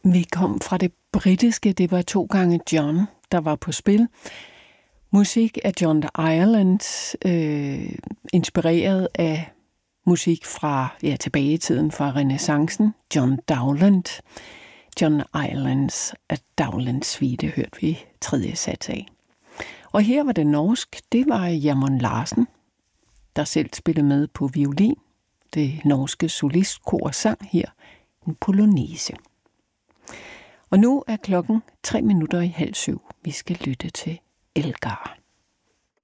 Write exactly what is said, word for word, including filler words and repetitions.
Vi kom fra det britiske, det var to gange John, der var på spil. Musik af John Ireland, øh, inspireret af musik fra, ja, tilbage i tiden fra renæssancen. John Dowland. John Irelands A Dowland Suite hørte vi tredje sats af. Og her var det norsk, det var Jamon Larsen, der selv spillede med på violin. Det norske solistkor sang her en polonaise. Og nu er klokken tre minutter i halv syv. Vi skal lytte til Elgar.